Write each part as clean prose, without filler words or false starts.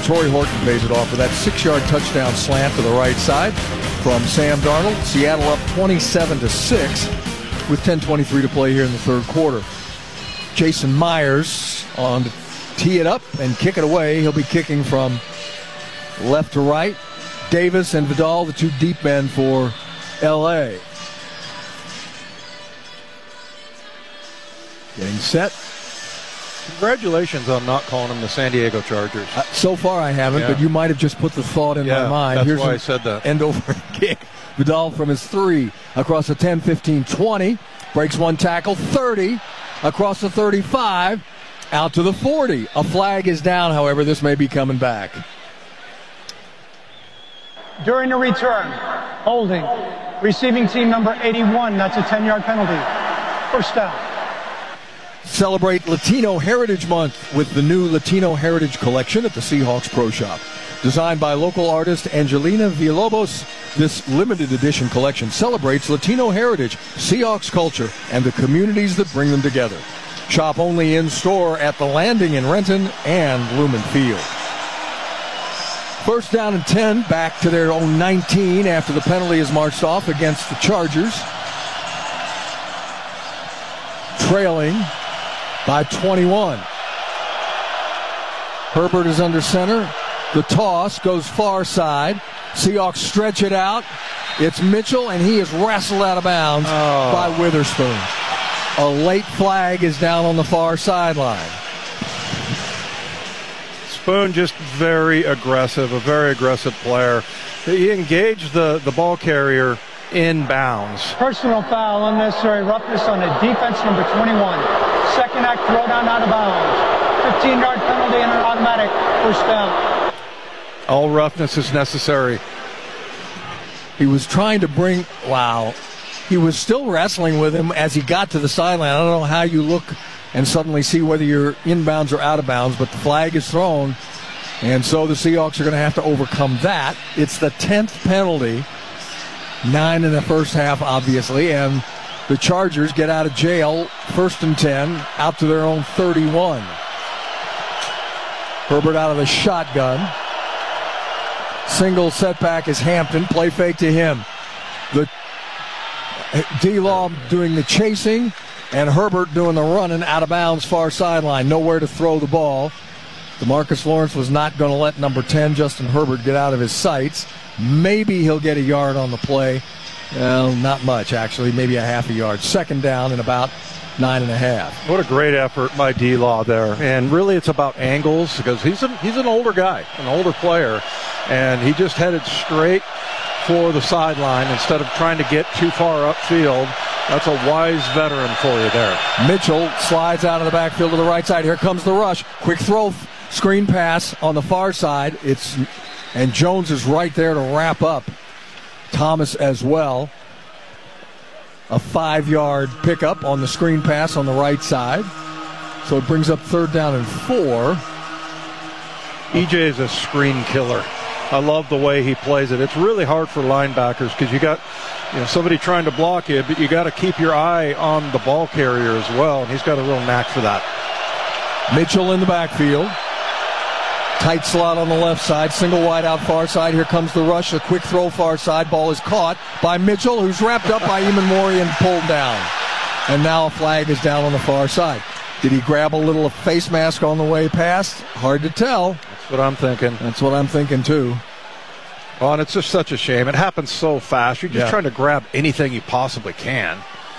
Torrey Horton pays it off with that 6-yard touchdown slant to the right side from Sam Darnold. Seattle up 27-6 with 10:23 to play here in the third quarter. Jason Myers on to tee it up and kick it away. He'll be kicking from left to right. Davis and Vidal, the two deep men for L.A. Getting set. Congratulations on not calling them the San Diego Chargers. So far I haven't, but you might have just put the thought in my mind. That's Here's why I said that. End over kick. Vidal from his 3 across the 10, 15, 20. Breaks one tackle, 30. Across the 35. Out to the 40. A flag is down, however. This may be coming back. During the return, holding. Receiving team number 81. That's a 10-yard penalty. First down. Celebrate Latino Heritage Month with the new Latino Heritage Collection at the Seahawks Pro Shop. Designed by local artist Angelina Villalobos, this limited edition collection celebrates Latino heritage, Seahawks culture, and the communities that bring them together. Shop only in-store at The Landing in Renton and Lumen Field. First down and 10, back to their own 19 after the penalty is marched off against the Chargers. Trailing by 21. Herbert is under center. The toss goes far side. Seahawks stretch it out. It's Mitchell, and he is wrestled out of bounds by Witherspoon. A late flag is down on the far sideline. Spoon just very aggressive, a very aggressive player. He engaged the ball carrier in bounds. Personal foul, unnecessary roughness on a defense number 21. Second act throwdown out of bounds. 15-yard penalty and an automatic first down. All roughness is necessary. He was trying to bring, he was still wrestling with him as he got to the sideline. I don't know how you look and suddenly see whether you're inbounds or out of bounds, but the flag is thrown, and so the Seahawks are going to have to overcome that. It's the 10th penalty, 9 in the first half, obviously, and the Chargers get out of jail, first and 10, out to their own 31. Herbert out of the shotgun. Single setback is Hampton. Play fake to him. The D-Law doing the chasing, and Herbert doing the running out of bounds far sideline. Nowhere to throw the ball. DeMarcus Lawrence was not going to let number 10, Justin Herbert, get out of his sights. Maybe he'll get a yard on the play. Well, not much, actually. Maybe a half a yard. Second down and about 9.5. What a great effort by D-Law there. And really it's about angles because he's an older guy, an older player. And he just headed straight for the sideline instead of trying to get too far upfield. That's a wise veteran for you there. Mitchell slides out of the backfield to the right side. Here comes the rush. Quick throw, screen pass on the far side. And Jones is right there to wrap up. Thomas as well. A 5-yard pickup on the screen pass on the right side. So it brings up third down and 4. EJ is a screen killer. I love the way he plays it. It's really hard for linebackers because you got somebody trying to block you, but you got to keep your eye on the ball carrier as well, and he's got a real knack for that. Mitchell in the backfield. Tight slot on the left side, single wide out far side. Here comes the rush, a quick throw far side. Ball is caught by Mitchell, who's wrapped up by Emmanwori and pulled down. And now a flag is down on the far side. Did he grab a little face mask on the way past? Hard to tell. That's what I'm thinking. That's what I'm thinking too. Oh, and it's just such a shame. It happens so fast. You're just trying to grab anything you possibly can.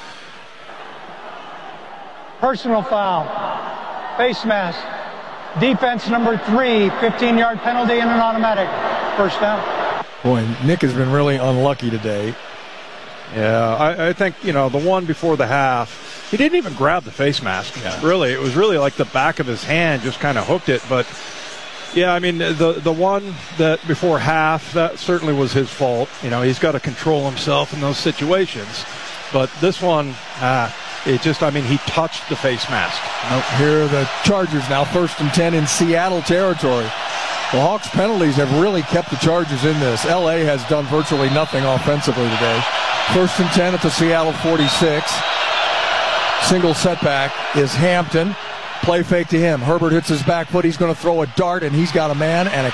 Personal foul. Face mask. Defense number 3, 15-yard penalty and an automatic. First down. Boy, Nick has been really unlucky today. Yeah, I think, the one before the half, he didn't even grab the face mask. Yeah. Really, it was really like the back of his hand just kind of hooked it. But, yeah, I mean, the one that before half, that certainly was his fault. He's got to control himself in those situations. But this one, he touched the face mask. Here are the Chargers now, first and 10 in Seattle territory. The Hawks' penalties have really kept the Chargers in this. L.A. has done virtually nothing offensively today. First and 10 at the Seattle 46. Single setback is Hampton. Play fake to him. Herbert hits his back foot. He's going to throw a dart, and he's got a man and a